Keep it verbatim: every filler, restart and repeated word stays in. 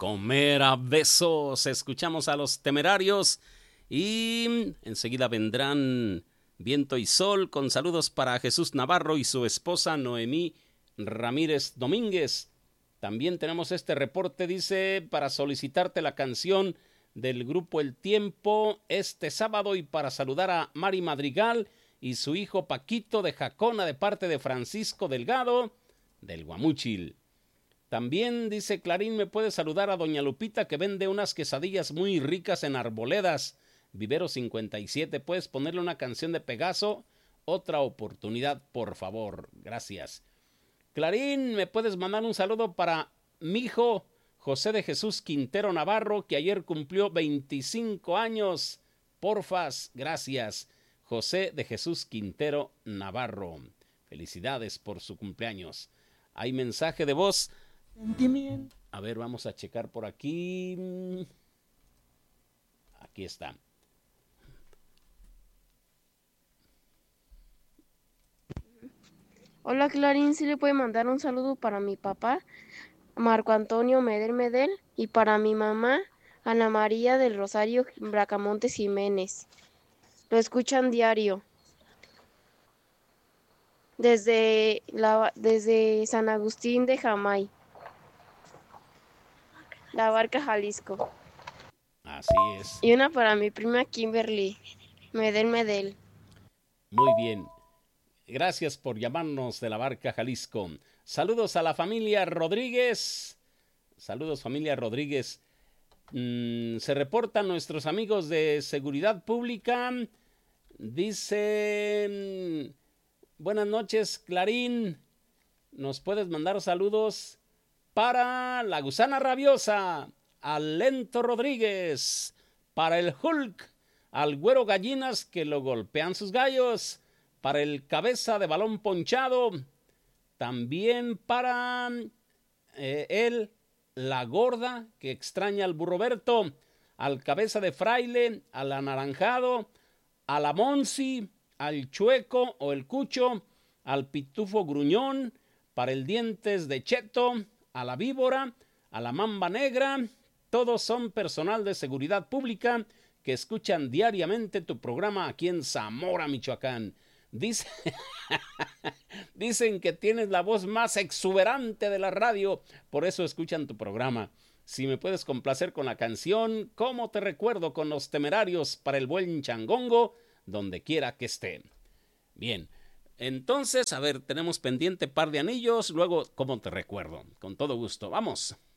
comer a besos. Escuchamos a Los Temerarios y enseguida vendrán Viento y Sol con saludos para Jesús Navarro y su esposa Noemí Ramírez Domínguez. También tenemos este reporte, dice, para solicitarte la canción del grupo El Tiempo este sábado y para saludar a Mari Madrigal y su hijo Paquito de Jacona de parte de Francisco Delgado del Guamúchil. También dice Clarín, me puede saludar a doña Lupita que vende unas quesadillas muy ricas en Arboledas, Vivero cincuenta y siete. Puedes ponerle una canción de Pegaso, otra oportunidad, por favor. Gracias. Clarín, me puedes mandar un saludo para mi hijo José de Jesús Quintero Navarro, que ayer cumplió veinticinco años. Porfas, gracias. José de Jesús Quintero Navarro. Felicidades por su cumpleaños. Hay mensaje de voz. Sentimiento. A ver, vamos a checar por aquí. Aquí está. Hola Clarín, ¿sí le puede mandar un saludo para mi papá, Marco Antonio Medel Medel, y para mi mamá, Ana María del Rosario Bracamontes Jiménez? Lo escuchan diario desde, la, desde San Agustín de Jamay, La Barca, Jalisco. Así es. Y una para mi prima Kimberly Medel Medel. Muy bien. Gracias por llamarnos de La Barca, Jalisco. Saludos a la familia Rodríguez. Saludos, familia Rodríguez. Mm, se reportan nuestros amigos de Seguridad Pública. Dice, buenas noches, Clarín. ¿Nos puedes mandar saludos para la Gusana Rabiosa, al Lento Rodríguez, para el Hulk, al Güero Gallinas que lo golpean sus gallos, para el Cabeza de Balón Ponchado, también para eh, él, la Gorda, que extraña al Burro Berto, al Cabeza de Fraile, al Anaranjado, a la Monsi, al Chueco o el Cucho, al Pitufo Gruñón, para el Dientes de Cheto, a la Víbora, a la Mamba Negra. Todos son personal de seguridad pública que escuchan diariamente tu programa aquí en Zamora, Michoacán. Dice, dicen que tienes la voz más exuberante de la radio, por eso escuchan tu programa. Si me puedes complacer con la canción Cómo te recuerdo con Los Temerarios para el buen changongo, donde quiera que estén. Bien, entonces, a ver, tenemos pendiente par de anillos, luego Cómo te recuerdo, con todo gusto. Vamos.